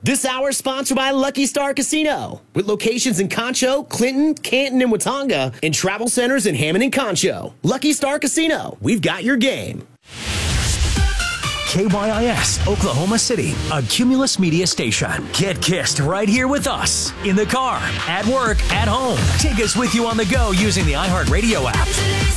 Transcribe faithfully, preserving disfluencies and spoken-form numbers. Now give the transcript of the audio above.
This hour is sponsored by Lucky Star Casino, with locations in Concho, Clinton, Canton, and Watauga, and travel centers in Hammond and Concho. Lucky Star Casino, we've got your game. K Y I S, Oklahoma City, a Cumulus Media station. Get kissed right here with us. In the car, at work, at home. Take us with you on the go using the iHeartRadio app.